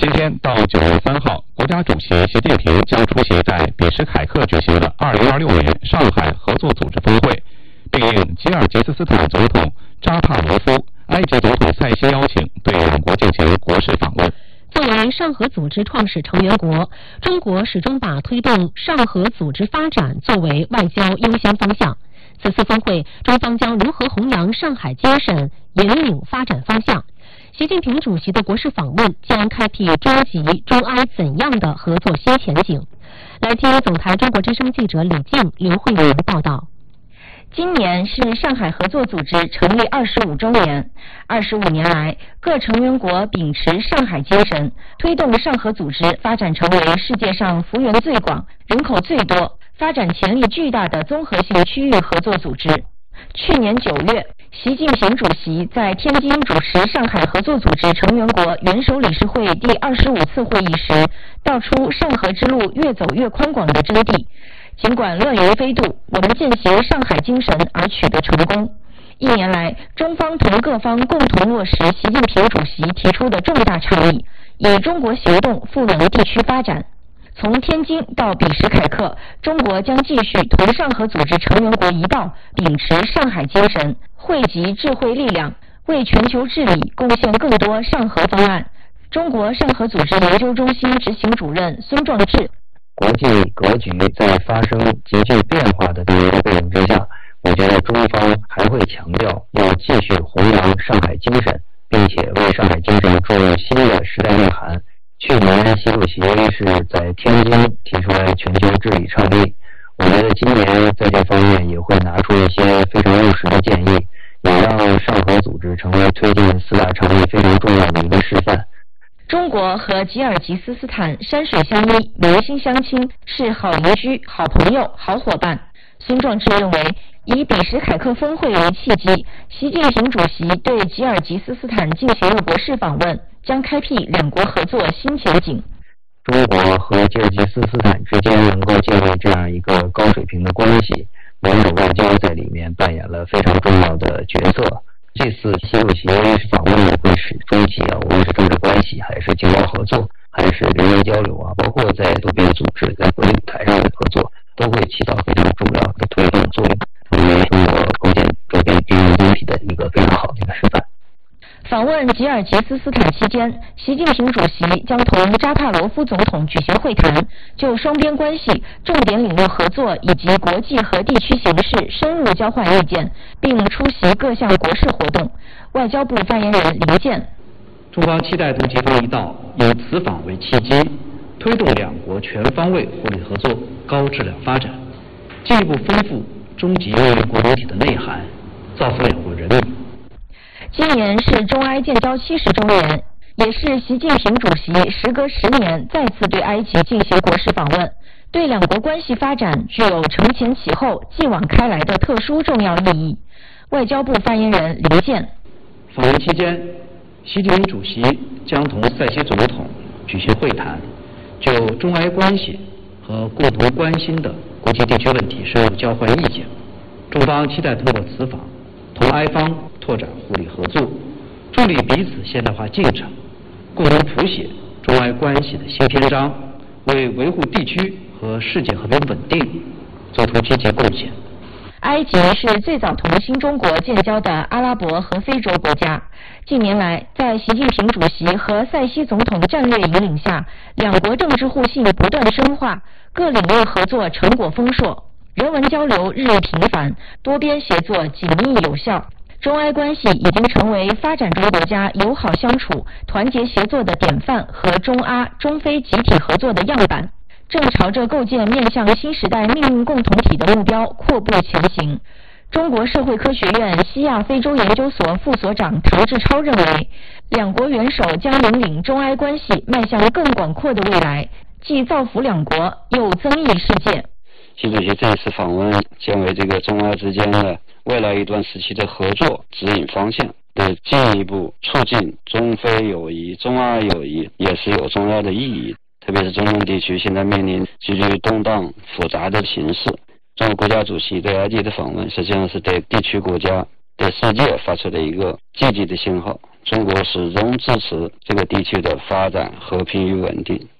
今天到9月3号，国家主席习近平将出席在比什凯克举行的2026年上海合作组织峰会，并应吉尔吉斯斯坦总统扎帕罗夫、埃及总统塞西邀请，对两国进行国事访问。 作为上合组织创始成员国，中国始终把推动上合组织发展作为外交优先方向。此次峰会，中方将如何弘扬上海精神，引领发展方向？习近平主席的国事访问将开辟中吉、中埃怎样的合作新前景？来听总台中国之声记者李静、刘慧茹的报道。 今年是上海合作组织成立25周年。25年来，各成员国秉持上海精神，推动上合组织发展成为世界上幅员最广、人口最多、发展潜力巨大的综合性区域合作组织。去年9月，习近平主席在天津主持上海合作组织成员国元首理事会第25次会议时，道出上合之路越走越宽广的真谛。尽管乱云飞渡，我们践行上海精神而取得成功。1年来，中方同各方共同落实习近平主席提出的重大倡议，以中国行动赋能地区发展。从天津到比什凯克，中国将继续同上合组织成员国一道，秉持上海精神，汇集智慧力量，为全球治理贡献更多上合方案。中国上合组织研究中心执行主任孙壮志： 国际格局在发生急剧变化的背景之下，我觉得中方还会强调要继续弘扬上海精神，并且为上海精神注入新的时代内涵。去年习主席是在天津提出来全球治理倡议，我觉得今年在这方面也会拿出一些非常务实的建议，也让上合组织成为推进4大倡议非常重要的一个示范。 中国和吉尔吉斯斯坦山水相依、民心相亲，是好邻居、好朋友、好伙伴。孙壮志认为，以比什凯克峰会为契机，习近平主席对吉尔吉斯斯坦进行了国事访问，将开辟两国合作新前景。 中国和吉尔吉斯斯坦之间能够建立这样一个高水平的关系，盟友外交在里面扮演了非常重要的角色。这次习主席访问会使中吉无论是政治关系，还是经贸合作，还是人员交流包括在多边组织、在国际舞台上的合作，都会起到非常重要的推动作用，成为中国构建周边金融经济的一个非常好的一个示范。 访问吉尔吉斯斯坦期间，习近平主席将同扎帕罗夫总统举行会谈，就双边关系、重点领域合作以及国际和地区形势深入交换意见，并出席各项国事活动。外交部发言人林健： 中方期待同吉方一道以此访为契机，推动两国全方位互利合作高质量发展，进一步丰富中吉共同体的内涵，造福两国人民。 今年是中埃建交70周年，也是习近平主席时隔10年再次对埃及进行国事访问，对两国关系发展具有承前启后、继往开来的特殊重要意义。外交部发言人林健： 访问期间，习近平主席将同塞西总统举行会谈，就中埃关系和共同关心的国际地区问题深入交换意见。中方期待通过此访，同埃方拓展互利合作，助力彼此现代化进程，共同谱写中埃关系的新篇章，为维护地区和世界和平稳定做出积极贡献。 埃及是最早同新中国建交的阿拉伯和非洲国家。近年来，在习近平主席和塞西总统的战略引领下，两国政治互信不断深化，各领域合作成果丰硕，人文交流日益频繁，多边协作紧密有效。中埃关系已经成为发展中国家友好相处、团结协作的典范和中阿、中非集体合作的样板，正朝着构建面向新时代命运共同体的目标阔步前行。中国社会科学院西亚非洲研究所副所长唐志超认为，两国元首将引领中埃关系迈向更广阔的未来，既造福两国，又增益世界。 习主席这次访问将为这个中阿之间的未来一段时期的合作指引方向，对进一步促进中非友谊、中阿友谊也是有重要的意义。特别是中东地区现在面临极具动荡复杂的形势，中国国家主席对埃及的访问实际上是对地区国家、对世界发出的一个积极的信号， 中国始终支持这个地区的发展、和平与稳定。